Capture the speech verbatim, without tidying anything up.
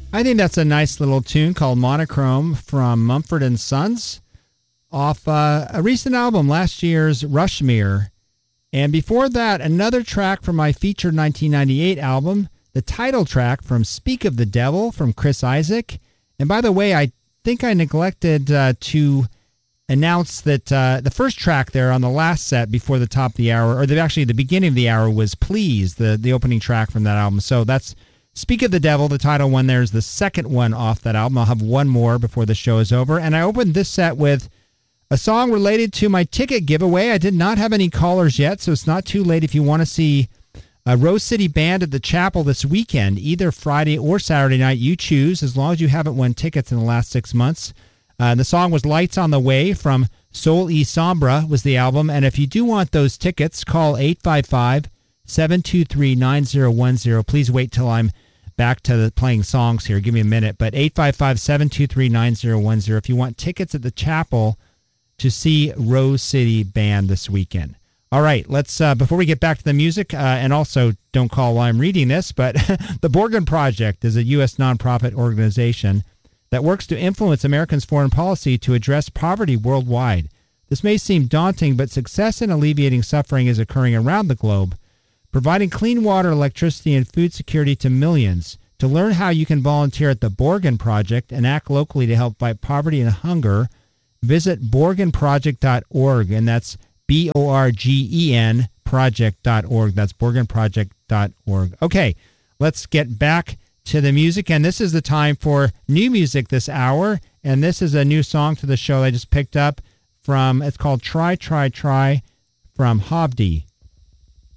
I think that's a nice little tune called Monochrome from Mumford and Sons off uh, a recent album, last year's Rushmere. And before that, another track from my featured nineteen ninety-eight album, the title track from Speak of the Devil from Chris Isaak. And by the way, I think I neglected uh, to announce that uh, the first track there on the last set before the top of the hour, or the, actually the beginning of the hour, was Please, the, the opening track from that album. So that's Speak of the Devil, the title one. There's the second one off that album. I'll have one more before the show is over. And I opened this set with a song related to my ticket giveaway. I did not have any callers yet, so it's not too late if you want to see a Rose City Band at the Chapel this weekend, either Friday or Saturday night. You choose, as long as you haven't won tickets in the last six months. Uh, the song was Lights on the Way from Soul y Sombra was the album. And if you do want those tickets, call eight five five, seven two three, nine zero one zero. Please wait till I'm back to the playing songs here. Give me a minute. But eight five five, seven two three, nine zero one zero if you want tickets at the Chapel to see Rose City Band this weekend. All right, let's, uh, before we get back to the music, uh, and also don't call while I'm reading this, but the Borgen Project is a U S nonprofit organization that works to influence Americans' foreign policy to address poverty worldwide. This may seem daunting, but success in alleviating suffering is occurring around the globe, providing clean water, electricity, and food security to millions. To learn how you can volunteer at the Borgen Project and act locally to help fight poverty and hunger, visit borgen project dot org, and that's B O R G E N project dot org. That's borgen project dot org. Okay, let's get back to the music, and this is the time for new music this hour, and this is a new song to the show I just picked up from, it's called Try, Try, Try from Hovde.